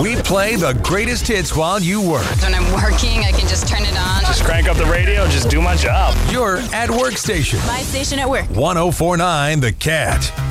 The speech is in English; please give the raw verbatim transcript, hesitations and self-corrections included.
We play the greatest hits while you work. When I'm working, I can just turn it on. Just crank up the radio, just do my job. You're at workstation. My station at work. one oh four point nine The Cat.